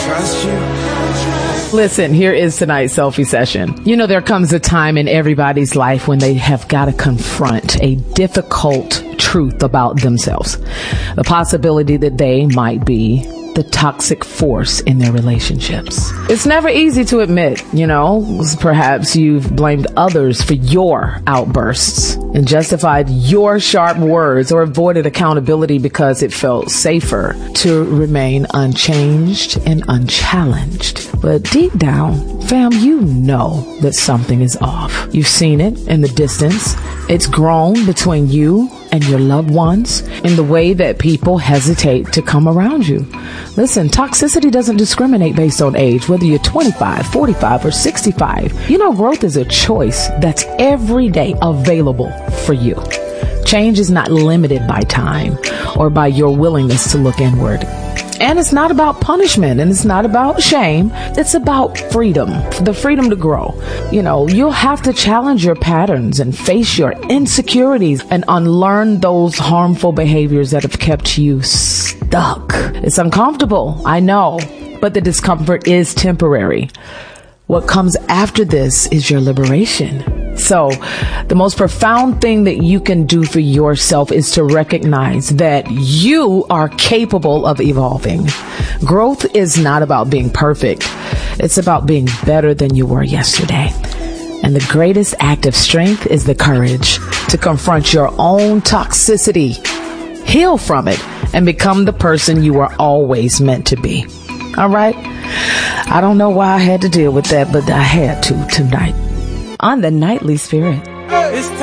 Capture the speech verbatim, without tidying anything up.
trust you. Listen, here is tonight's selfie session. You know, there comes a time in everybody's life when they have got to confront a difficult truth about themselves. The possibility that they might be the toxic force in their relationships. It's never easy to admit, you know, perhaps you've blamed others for your outbursts and justified your sharp words or avoided accountability because it felt safer to remain unchanged and unchallenged. But deep down, fam, you know that something is off. You've seen it in the distance. It's grown between you and your loved ones in the way that people hesitate to come around you. Listen, toxicity doesn't discriminate based on age, whether you're twenty-five, forty-five, or sixty-five. You know, growth is a choice that's every day available for you. Change is not limited by time or by your willingness to look inward. And it's not about punishment and it's not about shame. It's about freedom, the freedom to grow. You know, you'll have to challenge your patterns and face your insecurities and unlearn those harmful behaviors that have kept you stuck. It's uncomfortable, I know, but the discomfort is temporary. What comes after this is your liberation. So the most profound thing that you can do for yourself is to recognize that you are capable of evolving. Growth is not about being perfect. It's about being better than you were yesterday. And the greatest act of strength is the courage to confront your own toxicity, heal from it, and become the person you were always meant to be. All right? I don't know why I had to deal with that, but I had to tonight on The Nightly Spirit.